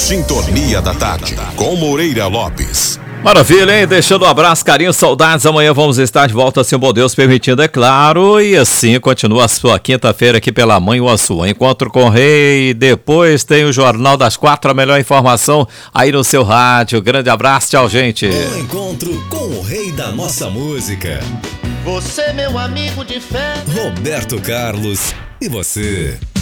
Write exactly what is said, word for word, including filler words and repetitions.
Sintonia da Tarde, com Moreira Lopes. Maravilha, hein? Deixando um abraço, carinho, saudades. Amanhã vamos estar de volta, se o bom Deus permitindo, é claro. E assim continua a sua quinta-feira aqui pela Mãe ou a sua. Encontro com o Rei. Depois tem o Jornal das Quatro, a melhor informação aí no seu rádio. Grande abraço, tchau, gente. Um encontro com o Rei da nossa música. Você, meu amigo de fé. Roberto Carlos e você.